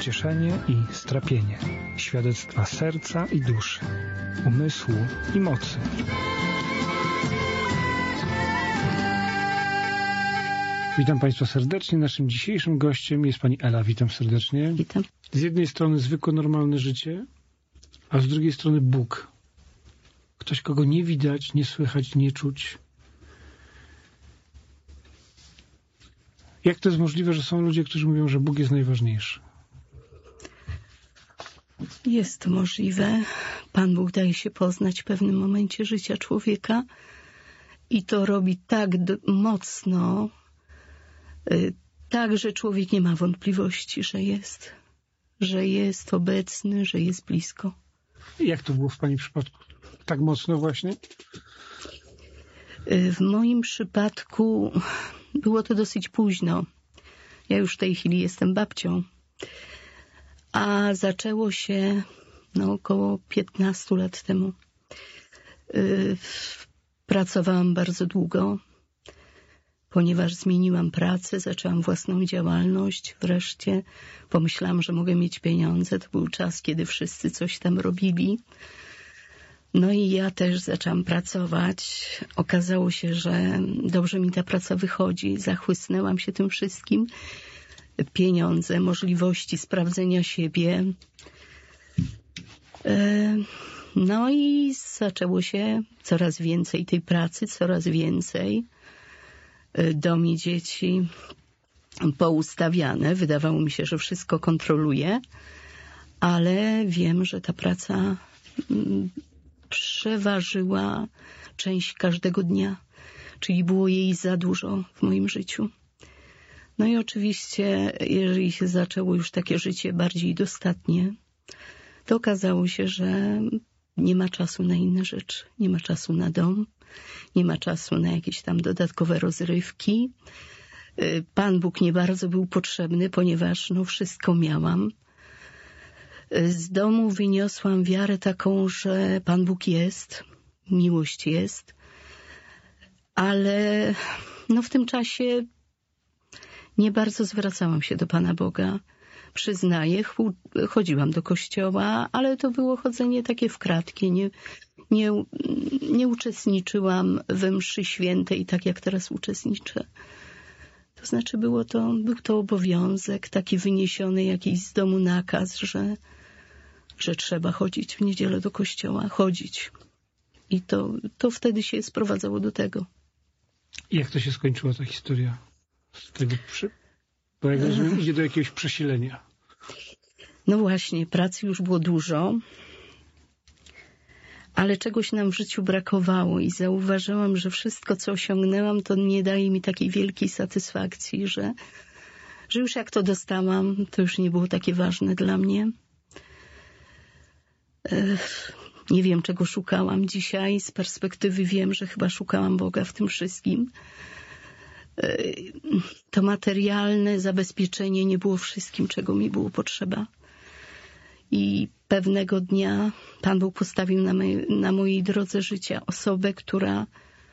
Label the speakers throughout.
Speaker 1: pocieszenie i strapienie, świadectwa serca i duszy, umysłu i mocy. Witam Państwa serdecznie. Naszym dzisiejszym gościem jest Pani Ela. Witam serdecznie.
Speaker 2: Witam.
Speaker 1: Z jednej strony zwykłe, normalne życie, a z drugiej strony Bóg. Ktoś, kogo nie widać, nie słychać, nie czuć. Jak to jest możliwe, że są ludzie, którzy mówią, że Bóg jest najważniejszy?
Speaker 2: Jest to możliwe. Pan Bóg daje się poznać w pewnym momencie życia człowieka i to robi tak mocno, tak, że człowiek nie ma wątpliwości, że jest obecny, że jest blisko.
Speaker 1: Jak to było w Pani przypadku? Tak mocno właśnie?
Speaker 2: W moim przypadku było to dosyć późno. Ja już w tej chwili jestem babcią. A zaczęło się około 15 lat temu. Pracowałam bardzo długo, ponieważ zmieniłam pracę, zaczęłam własną działalność. Wreszcie pomyślałam, że mogę mieć pieniądze. To był czas, kiedy wszyscy coś tam robili. No i ja też zaczęłam pracować. Okazało się, że dobrze mi ta praca wychodzi. Zachłysnęłam się tym wszystkim. Pieniądze, możliwości sprawdzenia siebie. No i zaczęło się coraz więcej tej pracy, coraz więcej. Dom i dzieci poustawiane. Wydawało mi się, że wszystko kontroluję, ale wiem, że ta praca przeważyła część każdego dnia, czyli było jej za dużo w moim życiu. No i oczywiście, jeżeli się zaczęło już takie życie bardziej dostatnie, to okazało się, że nie ma czasu na inne rzeczy. Nie ma czasu na dom, nie ma czasu na jakieś tam dodatkowe rozrywki. Pan Bóg nie bardzo był potrzebny, ponieważ wszystko miałam. Z domu wyniosłam wiarę taką, że Pan Bóg jest, miłość jest, ale w tym czasie nie bardzo zwracałam się do Pana Boga. Przyznaję, chodziłam do kościoła, ale to było chodzenie takie w kratki. Nie uczestniczyłam we mszy świętej tak, jak teraz uczestniczę. To znaczy był to obowiązek, taki wyniesiony jakiś z domu nakaz, że trzeba chodzić w niedzielę do kościoła, chodzić. I to wtedy się sprowadzało do tego.
Speaker 1: I jak to się skończyła ta historia? Z tego Bo jak rozumiem, idzie do jakiegoś przesilenia.
Speaker 2: No właśnie, pracy już było dużo, ale czegoś nam w życiu brakowało i zauważyłam, że wszystko, co osiągnęłam, to nie daje mi takiej wielkiej satysfakcji, że już jak to dostałam, to już nie było takie ważne dla mnie. Nie wiem, czego szukałam dzisiaj. Z perspektywy wiem, że chyba szukałam Boga w tym wszystkim. To materialne zabezpieczenie nie było wszystkim, czego mi było potrzeba. I pewnego dnia Pan Bóg postawił na mojej drodze życia osobę, która...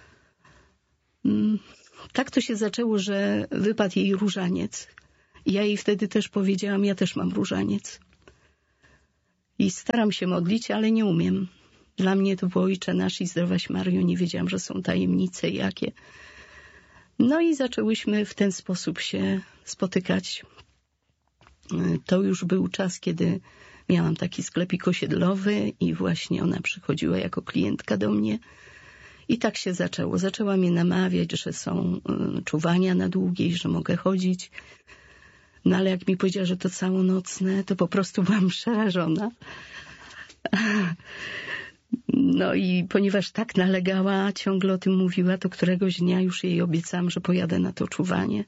Speaker 2: Tak to się zaczęło, że wypadł jej różaniec. I ja jej wtedy też powiedziałam, ja też mam różaniec. I staram się modlić, ale nie umiem. Dla mnie to było Ojcze Nasz i Zdrowaś Maryjo. Nie wiedziałam, że są tajemnice jakie. No i zaczęłyśmy w ten sposób się spotykać. To już był czas, kiedy miałam taki sklepik osiedlowy i właśnie ona przychodziła jako klientka do mnie. I tak się zaczęło. Zaczęła mnie namawiać, że są czuwania na Długiej, że mogę chodzić. No ale jak mi powiedziała, że to całonocne, to po prostu byłam przerażona. No i ponieważ tak nalegała, ciągle o tym mówiła, to któregoś dnia już jej obiecałam, że pojadę na to czuwanie.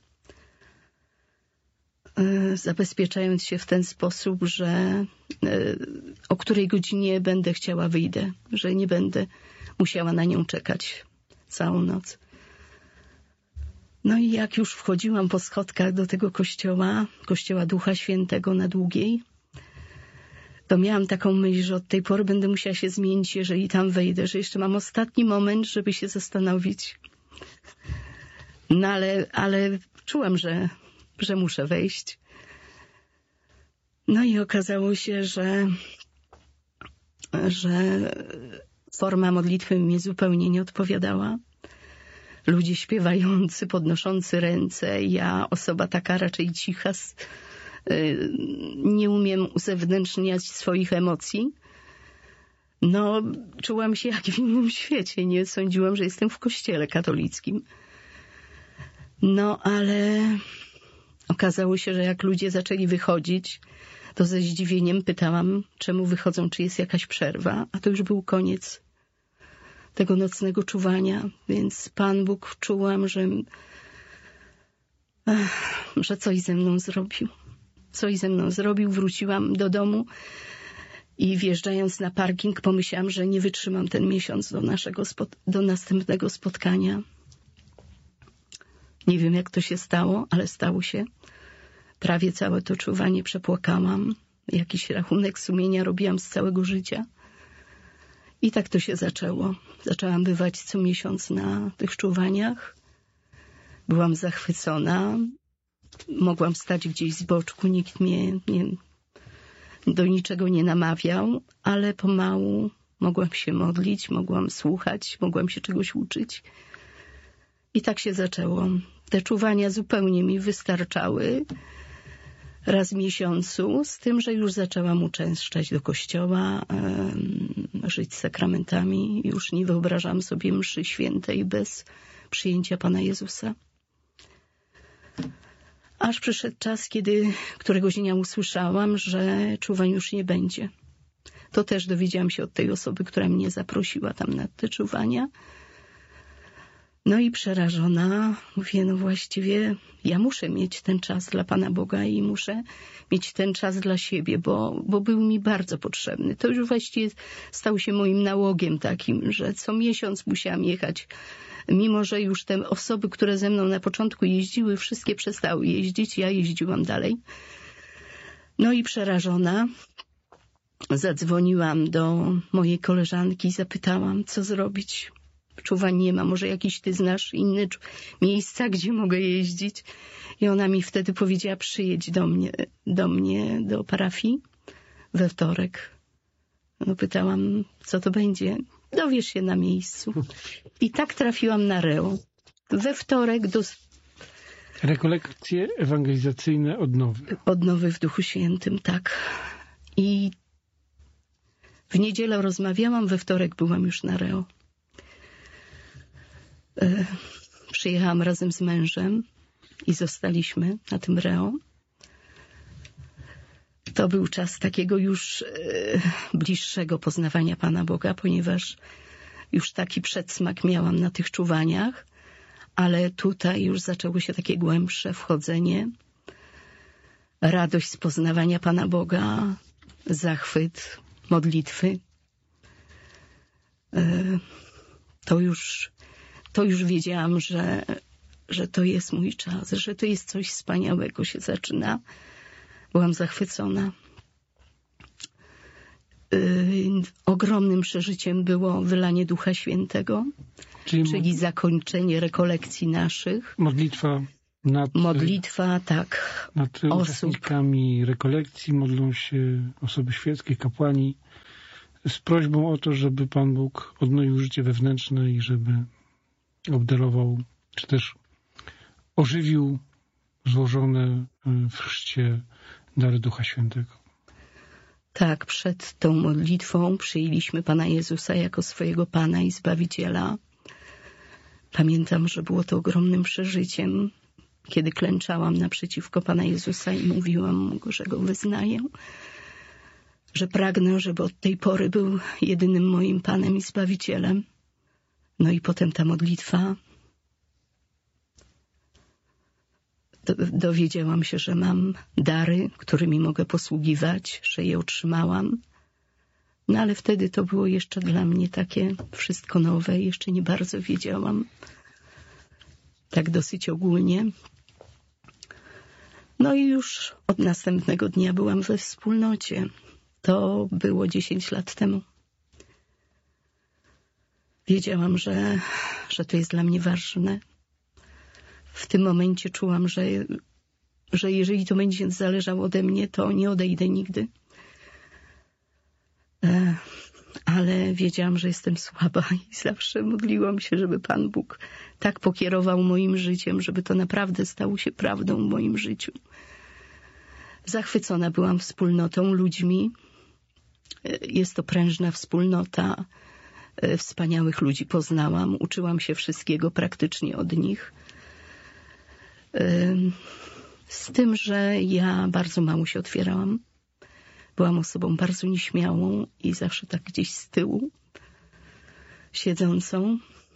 Speaker 2: Zabezpieczając się w ten sposób, że o której godzinie będę chciała wyjdę, że nie będę musiała na nią czekać całą noc. No i jak już wchodziłam po schodkach do tego kościoła Ducha Świętego na Długiej, to miałam taką myśl, że od tej pory będę musiała się zmienić, jeżeli tam wejdę, że jeszcze mam ostatni moment, żeby się zastanowić. No ale czułam, że muszę wejść. No i okazało się, że forma modlitwy mnie zupełnie nie odpowiadała. Ludzie śpiewający, podnoszący ręce, ja osoba taka raczej cicha, nie umiem uzewnętrzniać swoich emocji. No, czułam się jak w innym świecie, nie sądziłam, że jestem w kościele katolickim. No, ale okazało się, że jak ludzie zaczęli wychodzić, to ze zdziwieniem pytałam, czemu wychodzą, czy jest jakaś przerwa, a to już był koniec tego nocnego czuwania, więc Pan Bóg czułam, że coś ze mną zrobił. Coś ze mną zrobił, wróciłam do domu i wjeżdżając na parking pomyślałam, że nie wytrzymam ten miesiąc do następnego spotkania. Nie wiem, jak to się stało, ale stało się. Prawie całe to czuwanie przepłakałam. Jakiś rachunek sumienia robiłam z całego życia. I tak to się zaczęło. Zaczęłam bywać co miesiąc na tych czuwaniach. Byłam zachwycona. Mogłam stać gdzieś z boczku, nikt mnie do niczego nie namawiał, ale pomału mogłam się modlić, mogłam słuchać, mogłam się czegoś uczyć. I tak się zaczęło. Te czuwania zupełnie mi wystarczały raz w miesiącu, z tym, że już zaczęłam uczęszczać do kościoła, żyć sakramentami. Już nie wyobrażam sobie mszy świętej bez przyjęcia Pana Jezusa. Aż przyszedł czas, kiedy któregoś dnia usłyszałam, że czuwań już nie będzie. To też dowiedziałam się od tej osoby, która mnie zaprosiła tam na te czuwania. No i przerażona mówię, no właściwie ja muszę mieć ten czas dla Pana Boga i muszę mieć ten czas dla siebie, bo był mi bardzo potrzebny. To już właściwie stał się moim nałogiem takim, że co miesiąc musiałam jechać. Mimo że już te osoby, które ze mną na początku jeździły, wszystkie przestały jeździć, ja jeździłam dalej. No i przerażona zadzwoniłam do mojej koleżanki i zapytałam, co zrobić. Czuwań nie ma, może jakiś ty znasz inne miejsca, gdzie mogę jeździć? I ona mi wtedy powiedziała, przyjedź do mnie, do parafii we wtorek. No pytałam, co to będzie? Dowiesz się na miejscu. I tak trafiłam na Reo. We wtorek do...
Speaker 1: Rekolekcje ewangelizacyjne odnowy.
Speaker 2: Odnowy w Duchu Świętym, tak. I w niedzielę rozmawiałam, we wtorek byłam już na Reo. Przyjechałam razem z mężem i zostaliśmy na tym Reo. To był czas takiego już bliższego poznawania Pana Boga, ponieważ już taki przedsmak miałam na tych czuwaniach, ale tutaj już zaczęło się takie głębsze wchodzenie, radość z poznawania Pana Boga, zachwyt, modlitwy. To już wiedziałam, że to jest mój czas, że to jest coś wspaniałego się zaczyna. Byłam zachwycona. Ogromnym przeżyciem było wylanie Ducha Świętego, czyli zakończenie rekolekcji naszych.
Speaker 1: Modlitwa,
Speaker 2: tak.
Speaker 1: Nad uczestnikami rekolekcji modlą się osoby świeckie, kapłani, z prośbą o to, żeby Pan Bóg odnowił życie wewnętrzne i żeby obdarował, czy też ożywił złożone w chrzcie dary Ducha Świętego.
Speaker 2: Tak, przed tą modlitwą przyjęliśmy Pana Jezusa jako swojego Pana i Zbawiciela. Pamiętam, że było to ogromnym przeżyciem, kiedy klęczałam naprzeciwko Pana Jezusa i mówiłam Mu, że Go wyznaję, że pragnę, żeby od tej pory był jedynym moim Panem i Zbawicielem. No i potem ta modlitwa. Dowiedziałam się, że mam dary, którymi mogę posługiwać, że je otrzymałam. No ale wtedy to było jeszcze dla mnie takie wszystko nowe, jeszcze nie bardzo wiedziałam. Tak dosyć ogólnie. No i już od następnego dnia byłam we wspólnocie. To było 10 lat temu. Wiedziałam, że to jest dla mnie ważne. W tym momencie czułam, że jeżeli to będzie zależało ode mnie, to nie odejdę nigdy. Ale wiedziałam, że jestem słaba i zawsze modliłam się, żeby Pan Bóg tak pokierował moim życiem, żeby to naprawdę stało się prawdą w moim życiu. Zachwycona byłam wspólnotą, ludźmi. Jest to prężna wspólnota. Wspaniałych ludzi poznałam. Uczyłam się wszystkiego praktycznie od nich. Z tym, że ja bardzo mało się otwierałam. Byłam osobą bardzo nieśmiałą i zawsze tak gdzieś z tyłu, siedzącą.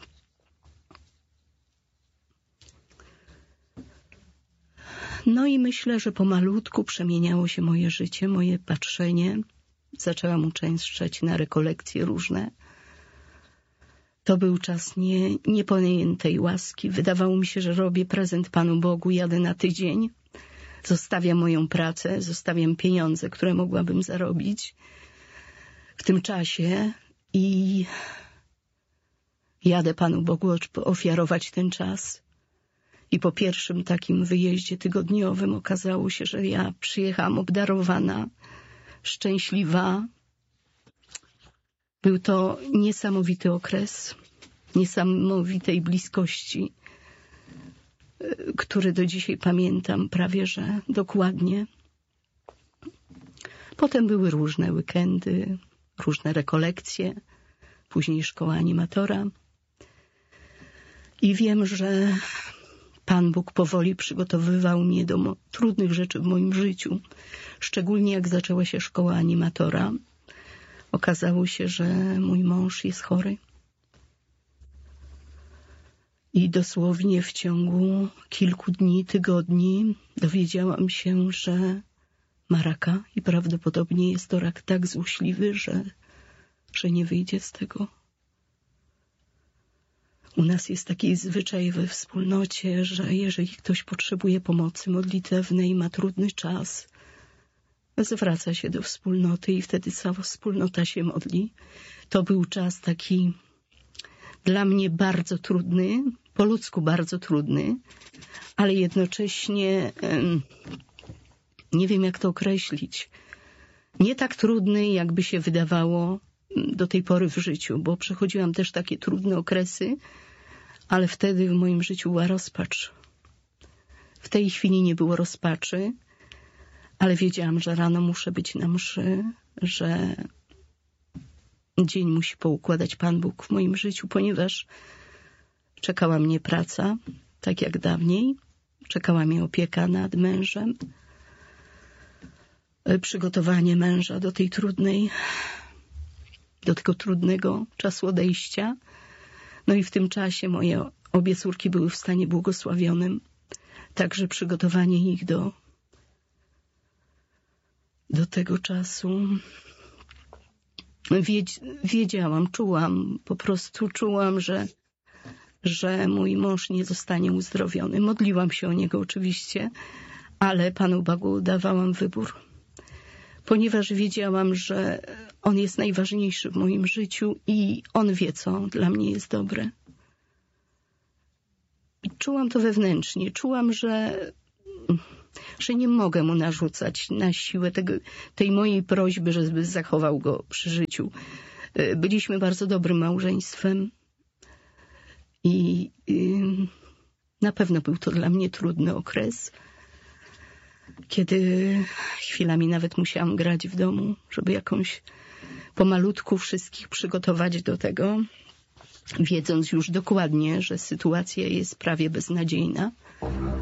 Speaker 2: No i myślę, że pomalutku przemieniało się moje życie, moje patrzenie. Zaczęłam uczęszczać na rekolekcje różne. To był czas niepojętej łaski. Wydawało mi się, że robię prezent Panu Bogu, jadę na tydzień. Zostawiam moją pracę, zostawiam pieniądze, które mogłabym zarobić w tym czasie i jadę Panu Bogu ofiarować ten czas. I po pierwszym takim wyjeździe tygodniowym okazało się, że ja przyjechałam obdarowana, szczęśliwa. Był to niesamowity okres, niesamowitej bliskości, który do dzisiaj pamiętam prawie, że dokładnie. Potem były różne weekendy, różne rekolekcje, później szkoła animatora. I wiem, że Pan Bóg powoli przygotowywał mnie do trudnych rzeczy w moim życiu. Szczególnie jak zaczęła się szkoła animatora. Okazało się, że mój mąż jest chory. I dosłownie w ciągu kilku dni, tygodni dowiedziałam się, że ma raka i prawdopodobnie jest to rak tak złośliwy, że nie wyjdzie z tego. U nas jest taki zwyczaj we wspólnocie, że jeżeli ktoś potrzebuje pomocy modlitewnej, ma trudny czas, zwraca się do wspólnoty i wtedy cała wspólnota się modli. To był czas taki dla mnie bardzo trudny, po ludzku bardzo trudny, ale jednocześnie nie wiem, jak to określić. Nie tak trudny, jakby się wydawało do tej pory w życiu, bo przechodziłam też takie trudne okresy, ale wtedy w moim życiu była rozpacz. W tej chwili nie było rozpaczy, ale wiedziałam, że rano muszę być na mszy, że dzień musi poukładać Pan Bóg w moim życiu, ponieważ czekała mnie praca, tak jak dawniej. Czekała mnie opieka nad mężem, przygotowanie męża do tego trudnego czasu odejścia. No i w tym czasie moje obie córki były w stanie błogosławionym. Także przygotowanie ich do tego czasu. Wiedziałam, po prostu czułam, że mój mąż nie zostanie uzdrowiony. Modliłam się o niego oczywiście, ale Panu Bogu dawałam wybór. Ponieważ wiedziałam, że On jest najważniejszy w moim życiu i On wie, co dla mnie jest dobre. I czułam to wewnętrznie. Czułam, że nie mogę Mu narzucać na siłę tej mojej prośby, żeby zachował go przy życiu. Byliśmy bardzo dobrym małżeństwem i na pewno był to dla mnie trudny okres, kiedy chwilami nawet musiałam grać w domu, żeby jakąś pomalutku wszystkich przygotować do tego, wiedząc już dokładnie, że sytuacja jest prawie beznadziejna.